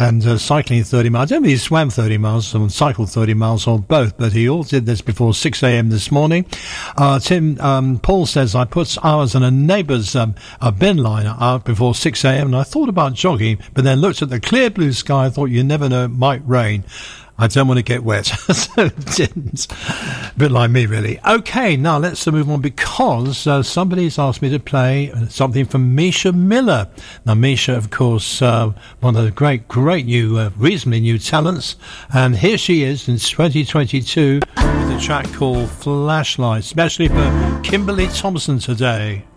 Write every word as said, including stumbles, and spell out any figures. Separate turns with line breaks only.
and uh, cycling thirty miles. I don't know if he swam thirty miles or cycled thirty miles or both, but he all did this before six a.m. this morning. Uh, Tim, um, Paul says, I put hours on a neighbour's um, a bin liner out before six a.m. and I thought about jogging, but then looked at the clear blue sky. I thought, you never know, it might rain. I don't want to get wet, so it didn't. A bit like me, really. Okay, now let's move on, because uh, somebody's asked me to play something from Misha Miller. Now, Misha, of course, uh, one of the great, great new, uh, reasonably new talents. And here she is in twenty twenty-two with a track called Flashlight, especially for Kimberly Thompson today.